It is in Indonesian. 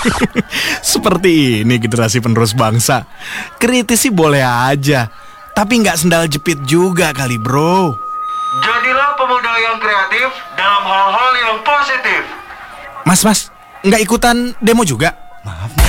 Seperti ini generasi penerus bangsa. Kritis sih boleh aja, tapi nggak sendal jepit juga kali bro. Jadilah pemuda yang kreatif dalam hal-hal yang positif. Mas, nggak ikutan demo juga? Maaf.